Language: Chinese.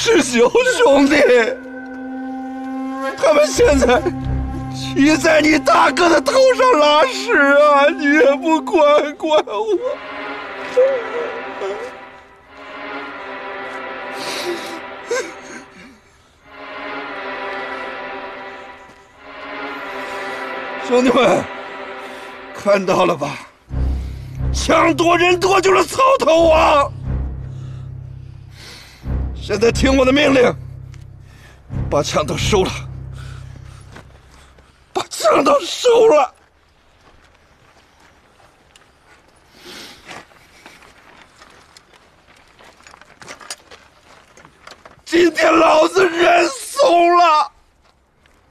师兄弟，他们现在骑在你大哥的头上拉屎啊！你也不管管我。兄弟们，看到了吧？枪多人多就是草头啊！现在听我的命令，把枪都收了，把枪都收了。今天老子认怂了。